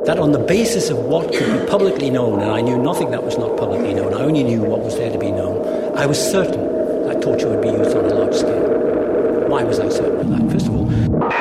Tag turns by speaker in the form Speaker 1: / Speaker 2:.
Speaker 1: that on the basis of what could be publicly known, and I knew nothing that was not publicly known, I only knew what was there to be known, I was certain that torture would be used on a large scale. Why was I certain of that? First of all,